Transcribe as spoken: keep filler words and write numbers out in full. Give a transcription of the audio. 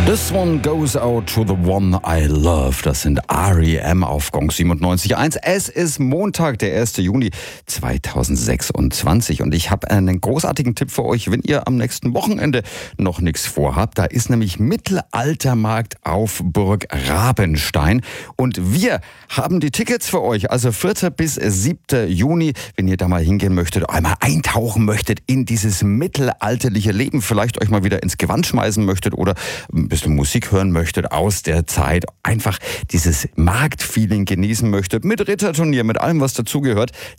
This one goes out to the one I love. Das sind R E M auf Gong siebenundneunzig Komma eins. Es ist Montag, der erster Juni zweitausendsechsundzwanzig. Und ich habe einen großartigen Tipp für euch, wenn ihr am nächsten Wochenende noch nichts vorhabt. Da ist nämlich Mittelaltermarkt auf Burg Rabenstein. Und wir haben die Tickets für euch. Also vierter bis siebter Juni, wenn ihr da mal hingehen möchtet, einmal eintauchen möchtet in dieses mittelalterliche Leben. Vielleicht euch mal wieder ins Gewand schmeißen möchtet oder ein bisschen Musik hören möchtet aus der Zeit, einfach dieses Marktfeeling genießen möchtet, mit Ritterturnier, mit allem, was dazugehört,